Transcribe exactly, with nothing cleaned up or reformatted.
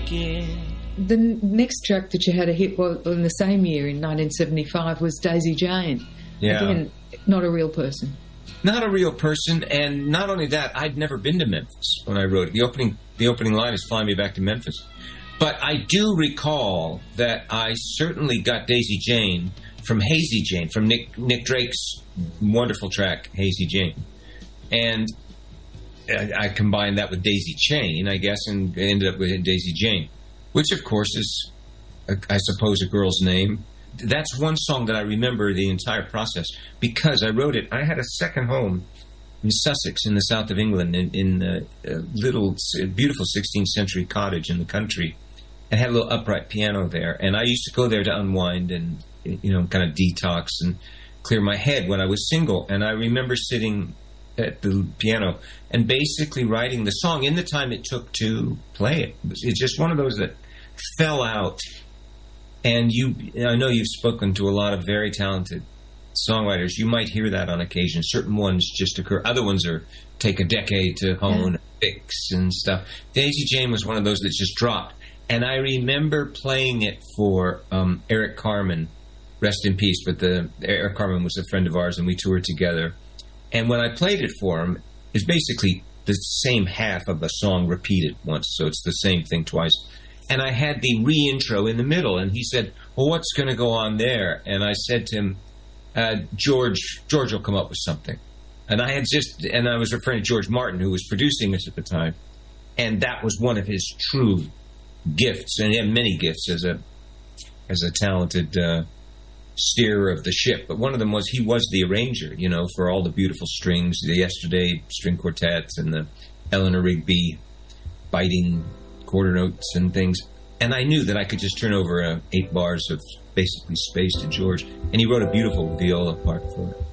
make it. The n- next track that you had a hit well, in the same year, in nineteen seventy-five, was Daisy Jane. Yeah. Again, not a real person. Not a real person, and not only that, I'd never been to Memphis when I wrote it. The opening, the opening line is "Fly Me Back to Memphis." But I do recall that I certainly got Daisy Jane from Hazy Jane, from Nick Nick Drake's wonderful track, Hazy Jane. And I, I combined that with Daisy Chain, I guess, and ended up with Daisy Jane, which, of course, is, a, I suppose, a girl's name. That's one song that I remember the entire process because I wrote it. I had a second home in Sussex, in the south of England, in, in a, a little, beautiful sixteenth century cottage in the country, and had a little upright piano there. And I used to go there to unwind and, you know, kind of detox and clear my head when I was single. And I remember sitting at the piano and basically writing the song in the time it took to play it. It's just one of those that fell out. And you, I know you've spoken to a lot of very talented songwriters. You might hear that on occasion. Certain ones just occur. Other ones are take a decade to hone, yeah. fix, and stuff. Daisy Jane was one of those that just dropped. And I remember playing it for um, Eric Carmen, rest in peace. But the Eric Carmen was a friend of ours, and we toured together. And when I played it for him, it's basically the same half of a song repeated once. So it's the same thing twice. And I had the re-intro in the middle, and he said, well, what's going to go on there? And I said to him, uh, George, George will come up with something. And I had just, and I was referring to George Martin, who was producing us at the time. And that was one of his true gifts, and he had many gifts as a, as a talented uh, steerer of the ship. But one of them was he was the arranger, you know, for all the beautiful strings, the Yesterday string quartets and the Eleanor Rigby biting quarter notes and things. And I knew that I could just turn over uh, eight bars of basically space to George. And he wrote a beautiful viola part for it.